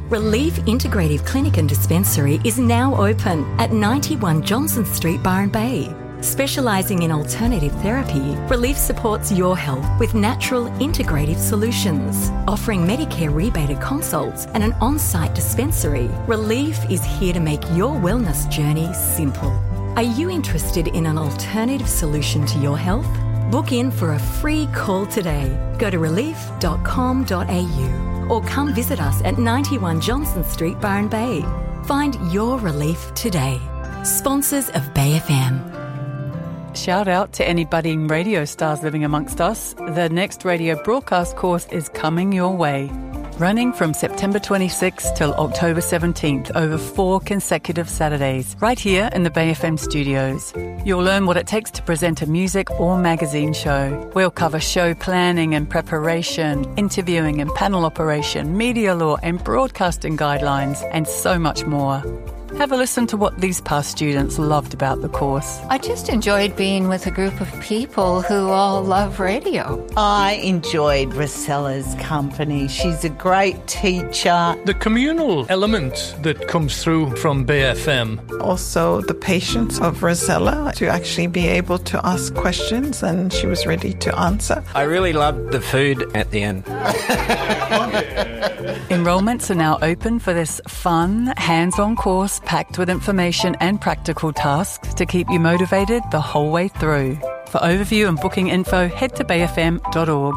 Relief Integrative Clinic and Dispensary is now open at 91 Johnson Street, Byron Bay. Specialising in alternative therapy, Relief supports your health with natural integrative solutions. Offering Medicare rebated consults and an on-site dispensary, Relief is here to make your wellness journey simple. Are you interested in an alternative solution to your health? Book in for a free call today. Go to relief.com.au or come visit us at 91 Johnson Street, Byron Bay. Find your relief today. Sponsors of Bay FM. Shout out to any budding radio stars living amongst us. The next radio broadcast course is coming your way. Running from September 26th till October 17th over 4 consecutive Saturdays, right here in the Bay FM studios. You'll learn what it takes to present a music or magazine show. We'll cover show planning and preparation, interviewing and panel operation, media law and broadcasting guidelines, and so much more. Have a listen to what these past students loved about the course. I just enjoyed being with a group of people who all love radio. I enjoyed Rosella's company. She's a great teacher. The communal element that comes through from Bay FM. Also the patience of Rosella to actually be able to ask questions, and she was ready to answer. I really loved the food at the end. Enrolments are now open for this fun, hands-on course packed with information and practical tasks to keep you motivated the whole way through. For overview and booking info, head to bayfm.org.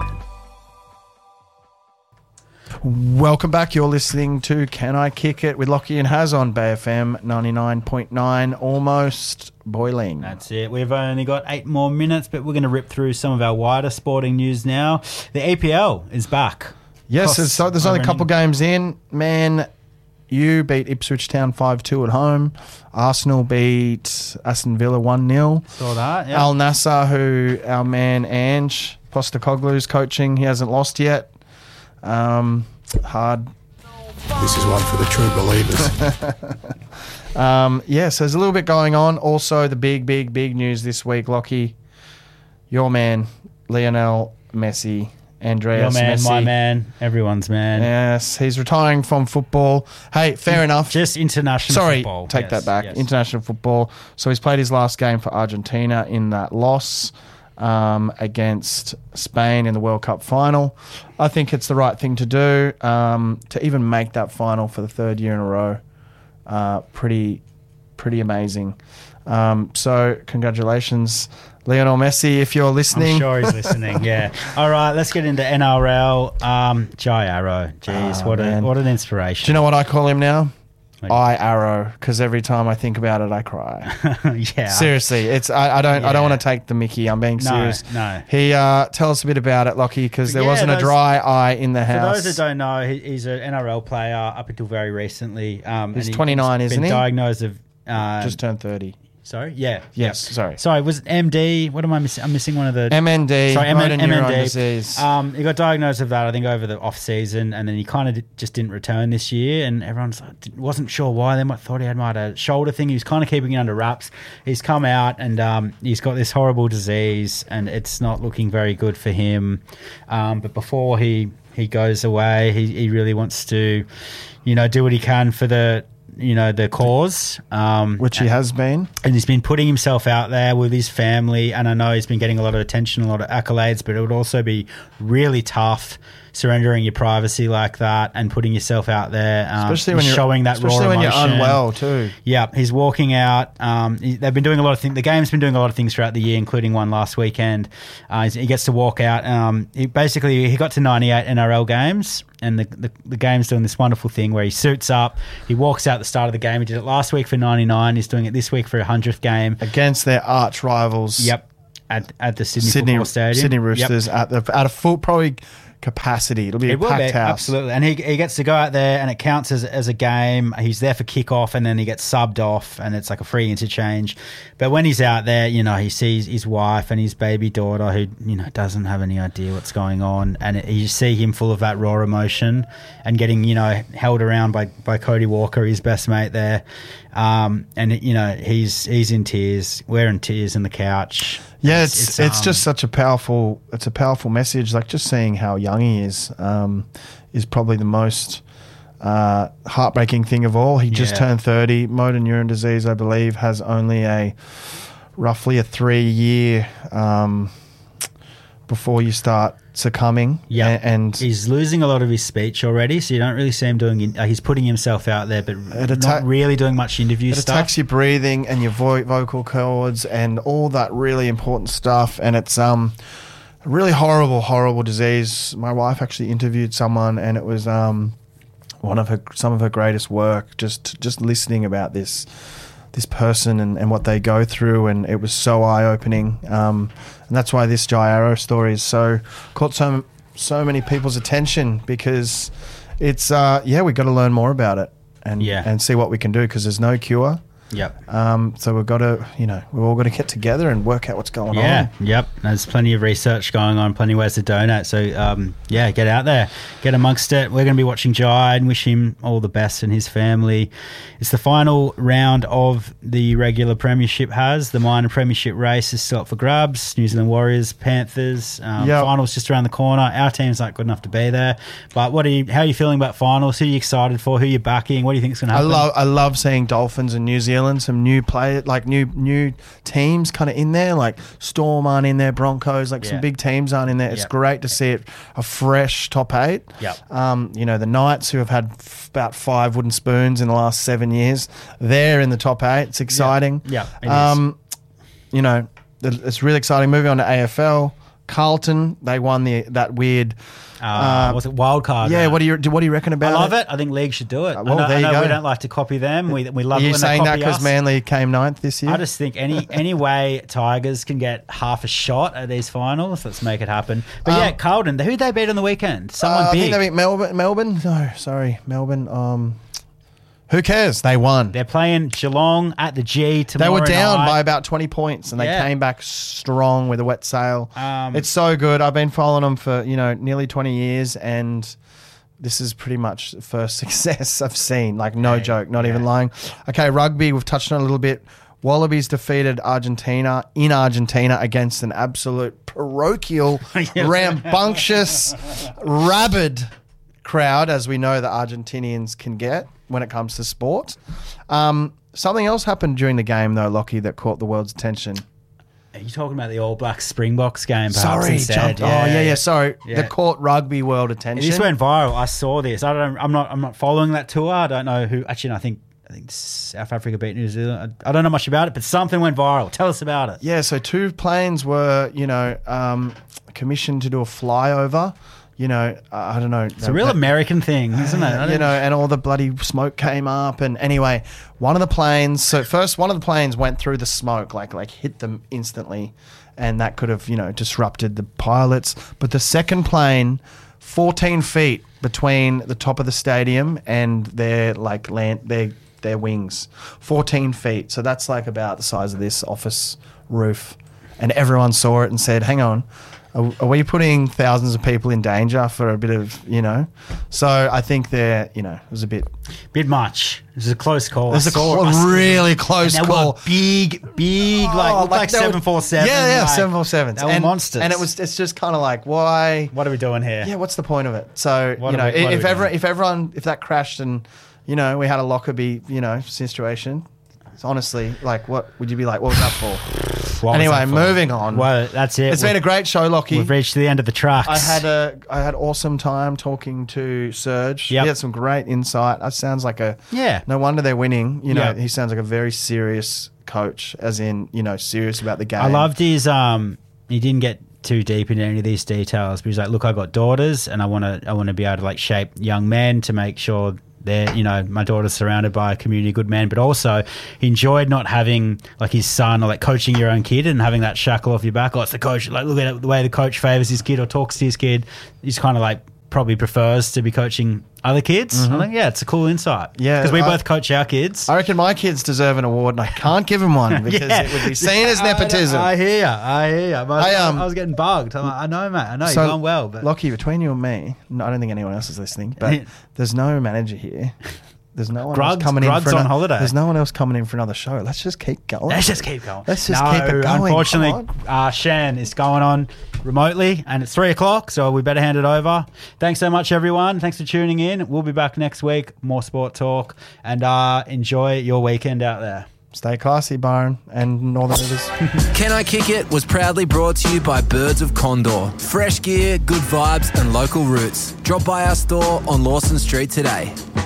Welcome back. You're listening to Can I Kick It with Lockie and Haz on Bay FM 99.9, almost boiling. That's it. We've only got 8 more minutes, but we're going to rip through some of our wider sporting news now. The EPL is back. Yes, there's only a couple games in. Man, you beat Ipswich Town 5-2 at home. Arsenal beat Aston Villa 1-0. Saw that, yeah. Al Nassr, who our man Ange Postecoglou's coaching, he hasn't lost yet. Hard. This is one for the true believers. So there's a little bit going on. Also, the big news this week, Lockie, your man, Lionel Messi. Andreas Your man, Messi. my man, everyone's man. Yes, he's retiring from football. Hey, fair enough. Just international football. Take that back. Yes. International football. So he's played his last game for Argentina in that loss against Spain in the World Cup final. I think it's the right thing to do to even make that final for the 3rd year in a row. Pretty amazing. So congratulations, Lionel Messi, if you're listening. I'm sure he's listening, yeah. All right, let's get into NRL. Jai Arrow. Jeez, what an inspiration. Do you know what I call him now? I Arrow, because every time I think about it, I cry. Yeah. Seriously, it's I don't want to take the mickey. I'm being serious. No. He tell us a bit about it, Lockie, because there wasn't a dry eye in the house. For those that don't know, he's an NRL player up until very recently. He's 29, isn't he? Been diagnosed of just turned 30. Sorry? Yeah. Yes, sorry. Sorry, was it MD? What am I missing? I'm missing one of the... MND, sorry, motor neuron MND. disease. He got diagnosed with that, I think, over the off-season, and then he kind of just didn't return this year, and everyone wasn't sure why. They thought he might have a shoulder thing. He was kind of keeping it under wraps. He's come out, and he's got this horrible disease, and it's not looking very good for him. But before he goes away, he really wants to, do what he can for the cause. Which he has been. And he's been putting himself out there with his family, and I know he's been getting a lot of attention, a lot of accolades, but it would also be really tough surrendering your privacy like that and putting yourself out there, especially when you're showing that raw emotion. Especially when you're unwell too. Yeah, he's walking out. They've been doing a lot of things. The game's been doing a lot of things throughout the year, including one last weekend. He gets to walk out. He got to 98 NRL games, and the game's doing this wonderful thing where he suits up. He walks out at the start of the game. He did it last week for 99. He's doing it this week for a 100th game against their arch rivals. Yep, at the Sydney Football Stadium. Sydney Roosters at a full probably capacity. It'll be a packed house. Absolutely. And he gets to go out there, and it counts as a game. He's there for kickoff, and then he gets subbed off, and it's like a free interchange. But when he's out there, he sees his wife and his baby daughter who, doesn't have any idea what's going on. And you see him full of that raw emotion and getting, held around by Cody Walker, his best mate there. And he's in tears. We're in tears on the couch. Yeah, it's just such a powerful message. Like just seeing how young he is probably the most heartbreaking thing of all. He just turned 30. Motor neuron disease, I believe, has only roughly a 3-year before you start succumbing. Yeah, and he's losing a lot of his speech already, so you don't really see him doing. He's putting himself out there, but not really doing much interview stuff. It attacks your breathing and your vocal cords and all that really important stuff. And it's a really horrible disease. My wife actually interviewed someone, and it was some of her greatest work. Just listening about this person and what they go through, and it was so eye-opening. And that's why this Jai Arrow story is caught so many people's attention, because it's we've got to learn more about it and see what we can do, because there's no cure. Yep. So we've got to, we've all got to get together and work out what's going on. Yep. There's plenty of research going on, plenty of ways to donate. So, get out there, get amongst it. We're going to be watching Jai and wish him all the best and his family. It's the final round of the regular premiership. The minor premiership race is still up for grabs. New Zealand Warriors, Panthers. Finals just around the corner. Our team's not good enough to be there. But how are you feeling about finals? Who are you excited for? Who are you backing? What do you think is going to happen? I love seeing Dolphins and New Zealand. Some new players, like new teams kind of in there, like Storm aren't in there, Broncos, some big teams aren't in there. It's great to see it, a fresh top 8. The Knights, who have had about 5 wooden spoons in the last 7 years, they're in the top 8. It's exciting. It's really exciting. Moving on to AFL, Carlton, they won that weird. Was it wild card? Yeah. What do you reckon about it? I love it. I think leagues should do it. Well, there you go. We don't like to copy them. We love it when they copy us. Are you saying that because Manly came 9th this year? I just think any way Tigers can get half a shot at these finals, let's make it happen. But Carlton, who'd they beat on the weekend? Someone big. I think they beat Melbourne. No, sorry, Melbourne. Who cares? They won. They're playing Geelong at the G tomorrow night. They were down by about 20 points, and they came back strong with a wet sail. It's so good. I've been following them for nearly 20 years, and this is pretty much the first success I've seen. No joke, not even lying. Okay, rugby, we've touched on it a little bit. Wallabies defeated Argentina in Argentina against an absolute parochial, rambunctious, rabid crowd, as we know the Argentinians can get when it comes to sport. Something else happened during the game, though, Lockie, that caught the world's attention. Are you talking about the All Blacks Springboks game? Sorry, instead? Sorry, the caught rugby world attention. This went viral. I saw this. I'm not following that tour. I don't know who. Actually, I think South Africa beat New Zealand. I don't know much about it, but something went viral. Tell us about it. Yeah, so 2 planes were, commissioned to do a flyover. I don't know. It's a real American thing, isn't it? And all the bloody smoke came up. And anyway, one of the planes went through the smoke, like hit them instantly. And that could have, disrupted the pilots. But the second plane, 14 feet between the top of the stadium and their wings, 14 feet. So that's about the size of this office roof. And everyone saw it and said, hang on, are we putting thousands of people in danger for a bit of, So I think it was a bit much. It was a close call. It was really close call. Big, like 747. Yeah, 747s. They were monsters. And it's just kind of like, why? What are we doing here? Yeah, what's the point of it? So, if that crashed and, we had a Lockerbie, situation, it's honestly, what would you be like, what was that for? Anyway, moving on. Well, that's it. It's been a great show, Lockie. We've reached the end of the tracks. I had awesome time talking to Serge. Yep. He had some great insight. That sounds like no wonder they're winning. He sounds like a very serious coach, as in, serious about the game. I loved his, he didn't get too deep into any of these details, but he's like, look, I got daughters and I want to be able to shape young men to make sure they're, my daughter's surrounded by a community of good men, but also he enjoyed not having his son or coaching your own kid and having that shackle off your back. Oh, it's the coach. Look at the way the coach favors his kid or talks to his kid. He's kind of probably prefers to be coaching other kids. Mm-hmm. I think, it's a cool insight. Yeah. Because we both coach our kids. I reckon my kids deserve an award and I can't give them one because it would be seen as nepotism. I hear you. I was getting bugged. I'm like, I know, mate. I know, you're going well. But Lockie, between you and me, I don't think anyone else is listening, but there's no manager here. There's no one Grud's else coming in for on holiday. There's no one else coming in for another show. Let's just keep going. Let's just keep going. Let's just keep it going. Unfortunately, Shan is going on remotely, and it's 3:00, so we better hand it over. Thanks so much, everyone. Thanks for tuning in. We'll be back next week. More sport talk, and enjoy your weekend out there. Stay classy, Byron and Northern Rivers. Can I Kick It was proudly brought to you by Birds of Condor. Fresh gear, good vibes, and local roots. Drop by our store on Lawson Street today.